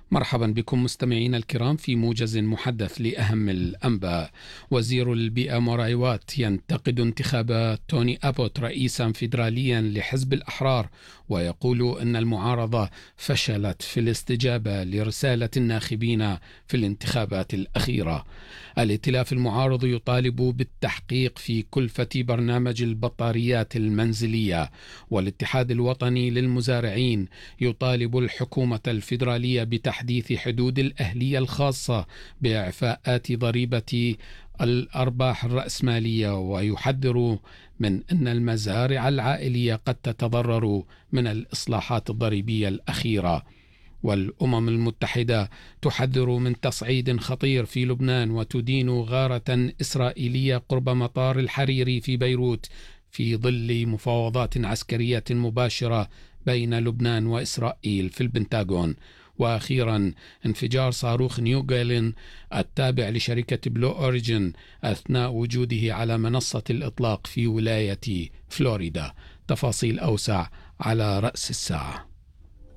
مرحبا بكم مستمعينا الكرام في موجز محدث لأهم الأنباء. وزير البيئة موراي وات ينتقد انتخاب توني أبوت رئيسا فيدراليا لحزب الأحرار، ويقول أن المعارضة فشلت في الاستجابة لرسالة الناخبين في الانتخابات الأخيرة. الائتلاف المعارض يطالب بالتحقيق في كلفة برنامج البطاريات المنزلية، والاتحاد الوطني للمزارعين يطالب الحكومة الفيدرالية بتحديث حدود الأهلية الخاصة بإعفاءات ضريبة الأرباح الرأسمالية، ويحذر من أن المزارع العائلية قد تتضرر من الإصلاحات الضريبية الأخيرة. والأمم المتحدة تحذر من تصعيد خطير في لبنان، وتدين غارة إسرائيلية قرب مطار الحريري في بيروت في ظل مفاوضات عسكرية مباشرة بين لبنان وإسرائيل في البنتاغون. وأخيرا انفجار صاروخ نيوغالين التابع لشركة بلو أوريجين أثناء وجوده على منصة الإطلاق في ولاية فلوريدا. تفاصيل أوسع على رأس الساعة.